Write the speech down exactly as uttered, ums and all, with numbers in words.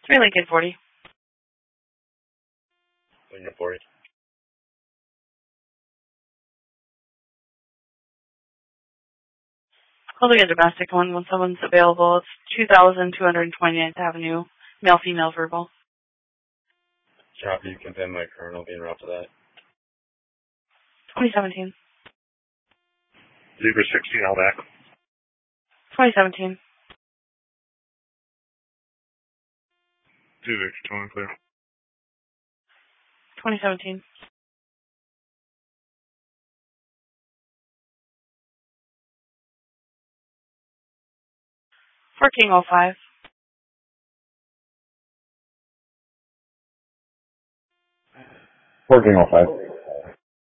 three Lincoln forty. Lincoln forty. Closing a domestic one when someone's available. It's two thousand two hundred twenty-ninth Avenue. Male, female, verbal. Copy, you can pin my current. I'll be en route to that. twenty seventeen. Zebra sixteen, all back. twenty seventeen. Two Victor, twenty clear. twenty seventeen. four King oh five. four King oh five.